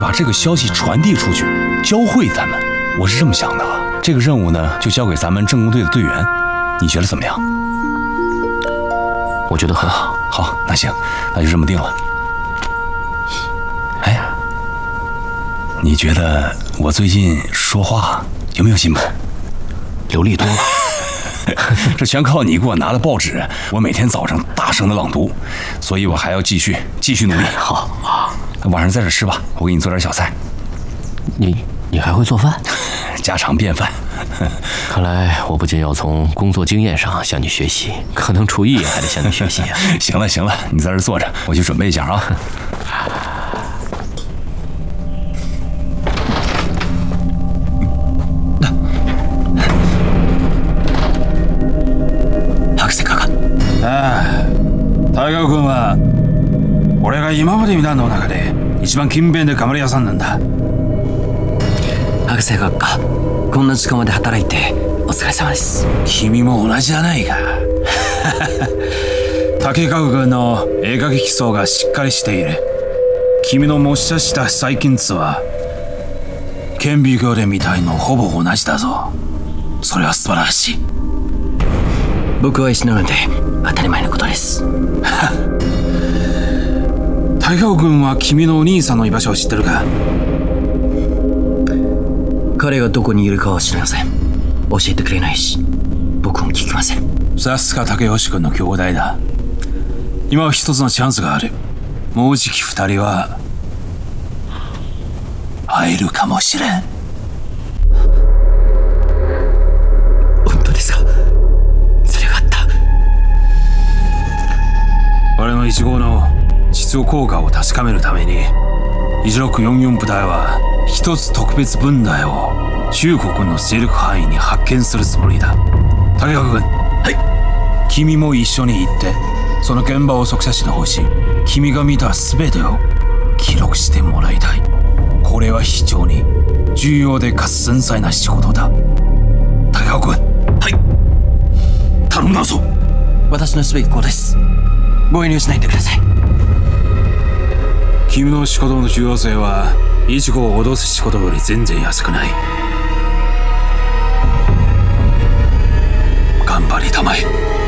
把这个消息传递出去，教会咱们。我是这么想的，这个任务呢，就交给咱们政工队的队员，你觉得怎么样？ 我觉得很好。 好，那行，那就这么定了。哎，你觉得我最近说话有没有进步？ 流利多了。 这全靠你给我拿的报纸，我每天早上大声的朗读，所以我还要继续努力。 好， 晚上在这吃吧，我给你做点小菜。 你还会做饭？ 家常便饭。 看来我不仅要从工作经验上向你学习，可能厨艺也还得向你学习啊。 行了，你在这坐着，我去准备一下啊。 大川君は俺が今まで見たの中で一番勤勉で頑張り屋さんなんだ。 博士閣下、こんな時間まで働いてお疲れ様です。 君も同じじゃないか。竹川君の映画劇基礎がしっかりしている。君の模写した細菌図は顕微鏡で見たいのほぼ同じだぞ。それは素晴らしい。 僕は医師なので当たり前のことです。 大川君は君のお兄さんの居場所を知ってるか？ 彼がどこにいるかは知りません。教えてくれないし、僕も聞きません。 さすが竹吉君の兄弟だ。今は一つのチャンスがある。もうじき二人は会えるかもしれん。 本当ですか？それがあった。 俺の1号の実用効果を確かめるために1644部隊は一つ特別分隊を中国の勢力範囲に発見するつもりだ。竹川君、はい、君も一緒に行ってその現場を速写してほしい。君が見た全てを記録してもらいたい。これは非常に重要でかつ繊細な仕事だ。竹川君、はい、頼んだぞ。 私のすべきことです。ご遠慮しないでください。 君の仕事の重要性はイチゴを脅す仕事より全然安くない。頑張りたまえ。